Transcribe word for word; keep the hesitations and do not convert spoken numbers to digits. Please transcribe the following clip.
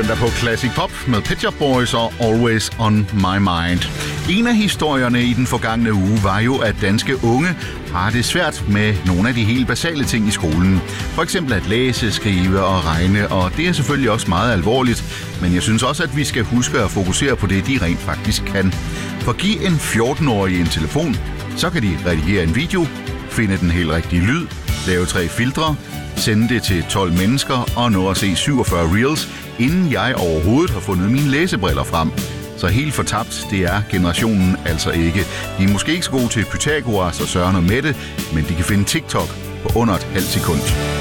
søndag på Classic Pop med Pet Shop Boys og Always on My Mind. En af historierne i den forgangne uge var jo, at danske unge har det svært med nogle af de helt basale ting i skolen. For eksempel at læse, skrive og regne, og det er selvfølgelig også meget alvorligt. Men jeg synes også, at vi skal huske at fokusere på det, de rent faktisk kan. For giv en fjorten-årig en telefon, så kan de redigere en video, finde den helt rigtige lyd, lave tre filtre, sende det til tolv mennesker og nå at se syvogfyrre reels, inden jeg overhovedet har fundet mine læsebriller frem. Så helt fortabt, det er generationen altså ikke. De er måske ikke så gode til Pythagoras og Søren og Mette, men de kan finde TikTok på under et halvt sekund.